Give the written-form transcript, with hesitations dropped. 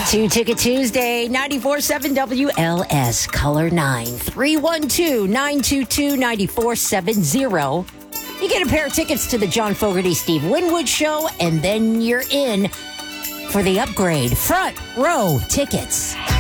Two Ticket Tuesday, 94.7 WLS, Color 9, 312-922-9470. You get a pair of tickets to the John Fogerty Steve Winwood Show, and then you're in for the upgrade front row tickets.